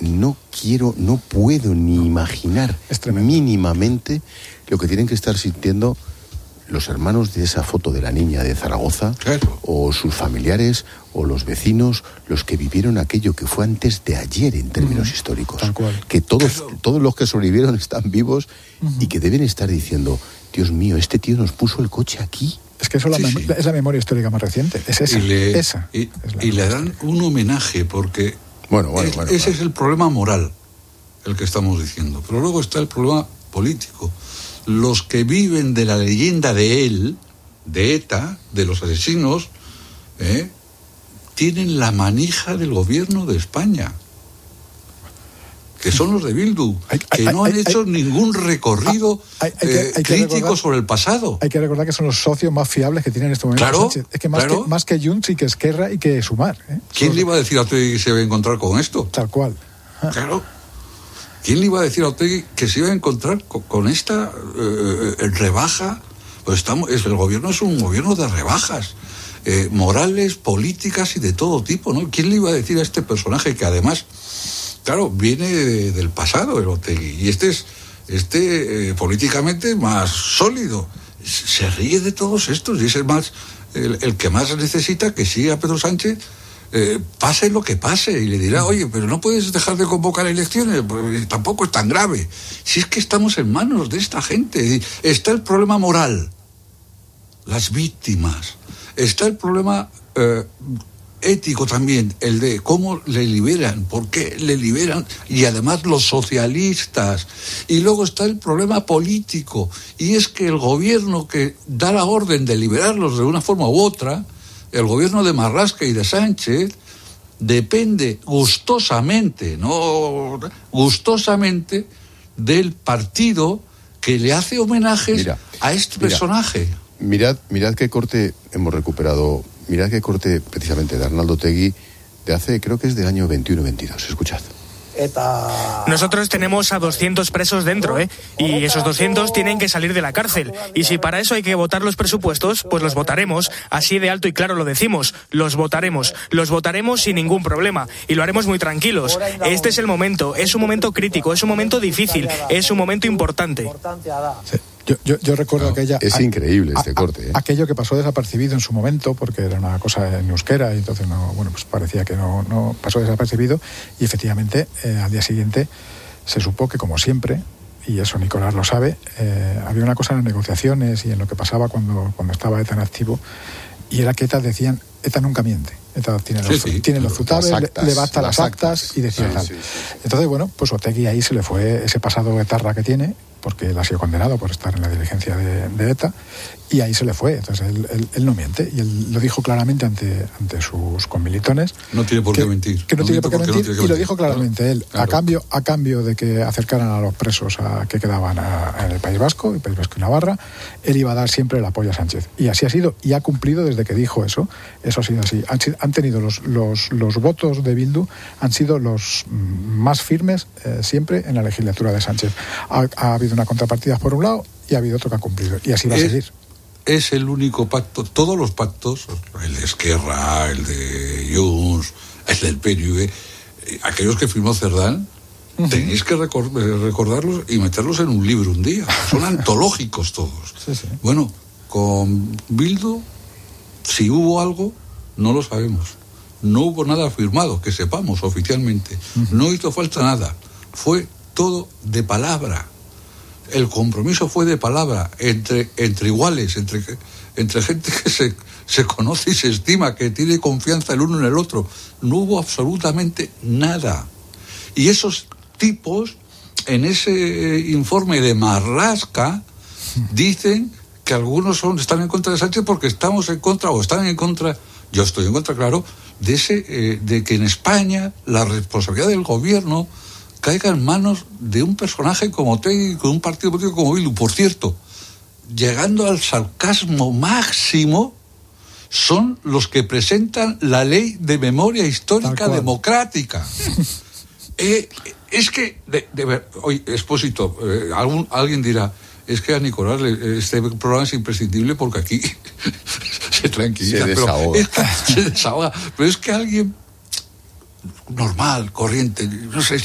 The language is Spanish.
no puedo ni imaginar mínimamente lo que tienen que estar sintiendo los hermanos de esa foto de la niña de Zaragoza, claro, o sus familiares, o los vecinos, los que vivieron aquello que fue antes de ayer en términos históricos. Que todos los que sobrevivieron están vivos y que deben estar diciendo, Dios mío, este tío nos puso el coche aquí. Es que eso es la memoria histórica más reciente, es esa. Y le dan un homenaje, porque ese es el problema moral, el que estamos diciendo. Pero luego está el problema político. Los que viven de la leyenda de él, de ETA, de los asesinos, tienen la manija del gobierno de España, que son los de Bildu, que no han hecho ningún recorrido crítico sobre el pasado. Hay que recordar que son los socios más fiables que tienen en este momento. Claro, Sánchez. Es que más que Junts y que Esquerra y que Sumar. ¿Quién le iba a decir a Otegi que se iba a encontrar con esto? Tal cual. Claro. ¿Quién le iba a decir a Otegi que se iba a encontrar con esta rebaja? Pues el gobierno es un gobierno de rebajas morales, políticas y de todo tipo, ¿no? ¿Quién le iba a decir a este personaje que además, claro, viene del pasado, el Otegi, y este es políticamente más sólido? Se ríe de todos estos y es el que más necesita que siga Pedro Sánchez, pase lo que pase, y le dirá, oye, pero no puedes dejar de convocar elecciones, pues tampoco es tan grave. Si es que estamos en manos de esta gente. Está el problema moral, las víctimas. Está el problema ético también, el de cómo le liberan, por qué le liberan, y además los socialistas. Y luego está el problema político, y es que el gobierno que da la orden de liberarlos de una forma u otra, el gobierno de Marlaska y de Sánchez, depende gustosamente del partido que le hace homenajes a este personaje. Mirad qué corte hemos recuperado, mirad qué corte precisamente de Arnaldo Otegi de hace, creo que es del año 21-22, escuchad. Nosotros tenemos a 200 presos dentro, y esos 200 tienen que salir de la cárcel. Y si para eso hay que votar los presupuestos, pues los votaremos. Así de alto y claro lo decimos, los votaremos sin ningún problema. Y lo haremos muy tranquilos. Este es el momento, es un momento crítico, es un momento difícil, es un momento importante. Sí. Yo recuerdo aquella... Es increíble este corte. Aquello que pasó desapercibido en su momento, porque era una cosa en euskera, y entonces pues parecía que no pasó desapercibido, y efectivamente al día siguiente se supo que, como siempre, y eso Nicolás lo sabe, había una cosa en las negociaciones y en lo que pasaba cuando estaba ETA en activo, y era que ETA decían, ETA nunca miente. ETA tiene los zutables, le basta las actas y decía tal. Entonces, pues Otegi ahí se le fue ese pasado etarra que tiene, porque él ha sido condenado por estar en la diligencia de ETA, y ahí se le fue. Entonces él no miente, y él lo dijo claramente ante sus comilitones. No tiene por qué mentir. Que no tiene por qué mentir, y lo dijo claramente él. Claro. A cambio de que acercaran a los presos que quedaban en el País Vasco y Navarra, él iba a dar siempre el apoyo a Sánchez. Y así ha sido, y ha cumplido desde que dijo eso. Eso ha sido así. Han tenido los votos de Bildu, han sido los más firmes siempre en la legislatura de Sánchez. Ha habido una contrapartida por un lado y ha habido otro que ha cumplido, y así va a seguir. Es el único pacto, todos los pactos, el de Esquerra, el de Junts, el del PNV, aquellos que firmó Cerdán, tenéis que recordarlos y meterlos en un libro un día. Son antológicos todos. Sí. Bueno, con Bildu, si hubo algo, no lo sabemos. No hubo nada firmado, que sepamos oficialmente. No hizo falta nada. Fue todo de palabra. El compromiso fue de palabra, entre iguales, entre gente que se conoce y se estima, que tiene confianza el uno en el otro. No hubo absolutamente nada. Y esos tipos, en ese informe de Marlaska, dicen que algunos están en contra de Sánchez porque estamos en contra, o están en contra, yo estoy en contra, claro, de que en España la responsabilidad del gobierno caiga en manos de un personaje como Otegi, con un partido político como Bildu. Por cierto, llegando al sarcasmo máximo, son los que presentan la ley de memoria histórica democrática. Es que, oye, Expósito, alguien dirá, es que a Nicolás este programa es imprescindible porque aquí se tranquiliza. Se desahoga. Pero es que alguien normal, corriente, no sé,